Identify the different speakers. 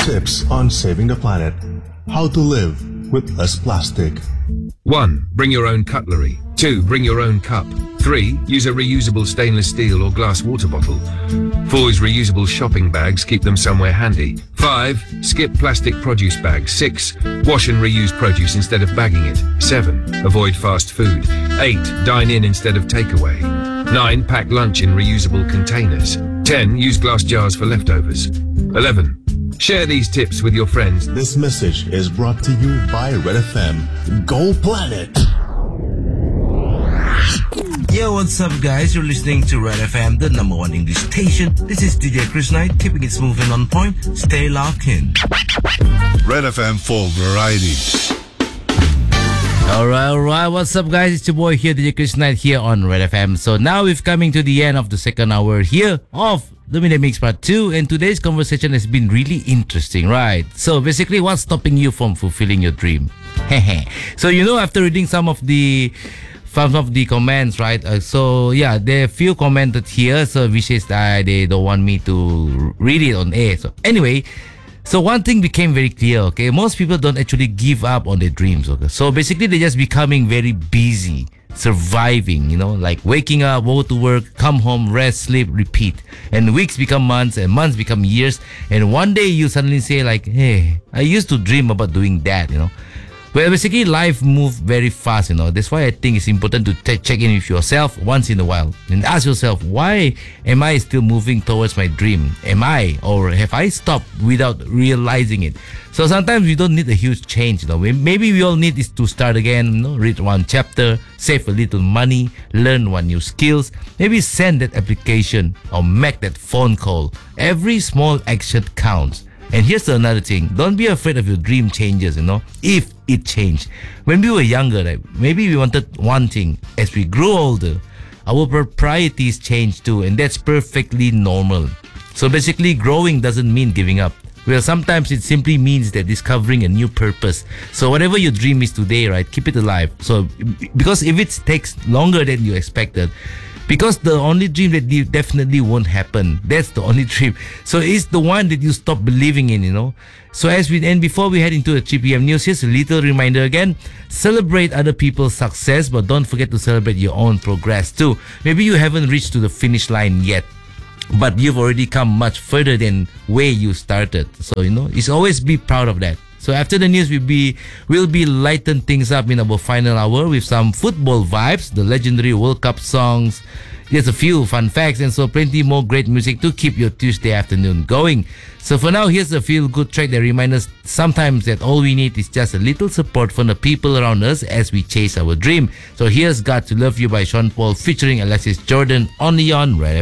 Speaker 1: Tips on saving the planet. How to live with less plastic.
Speaker 2: 1. Bring your own cutlery. 2. Bring your own cup. 3. Use a reusable stainless steel or glass water bottle. 4. Use reusable shopping bags. Keep them somewhere handy. 5. Skip plastic produce bags. 6. Wash and reuse produce instead of bagging it. 7. Avoid fast food. 8. Dine in instead of takeaway. 9. Pack lunch in reusable containers. 10. Use glass jars for leftovers. 11. Share these tips with your friends.
Speaker 1: This message is brought to you by Red FM. Go Planet!
Speaker 3: Yo, what's up guys? You're listening to Red FM, the number one English station. This is DJ Chris Knight, keeping it smooth and on point. Stay locked in.
Speaker 4: Red FM Full Variety.
Speaker 5: Alright, what's up guys? It's your boy here, DJ Chris Knight here on Red FM. So now we've coming to the end of the second hour here of the Midday Mix Part 2, and today's conversation has been really interesting, right? So basically, what's stopping you from fulfilling your dream? So after reading some of the comments, right? There are few commented here, so which is they don't want me to read it on air. So anyway, so one thing became very clear, okay? Most people don't actually give up on their dreams, okay? So basically, they're just becoming very busy, surviving, like waking up, go to work, come home, rest, sleep, repeat. And weeks become months, and months become years. And one day you suddenly say like, hey, I used to dream about doing that, Well, basically life moves very fast, That's why I think it's important to check in with yourself once in a while and ask yourself, why am I still moving towards my dream? Am I, or have I stopped without realizing it? So sometimes we don't need a huge change, Maybe we all need is to start again, read one chapter, save a little money, learn one new skills, maybe send that application or make that phone call. Every small action counts. And here's another thing. Don't be afraid of your dream changes, if it changed. When we were younger, right, maybe we wanted one thing. As we grow older, our priorities change too, and that's perfectly normal. So basically, growing doesn't mean giving up. Well, sometimes it simply means that discovering a new purpose. So whatever your dream is today, right, keep it alive. So because if it takes longer than you expected, because the only dream that definitely won't happen. That's the only dream. So it's the one that you stop believing in, So before we head into the 3 p.m. news, here's a little reminder again. Celebrate other people's success, but don't forget to celebrate your own progress too. Maybe you haven't reached to the finish line yet, but you've already come much further than where you started. So, it's always be proud of that. So after the news, we'll be lighten things up in our final hour with some football vibes, the legendary World Cup songs, just a few fun facts, and so plenty more great music to keep your Tuesday afternoon going. So for now, here's a feel-good track that reminds us sometimes that all we need is just a little support from the people around us as we chase our dream. So here's Got to Love You by Sean Paul featuring Alexis Jordan, only on Red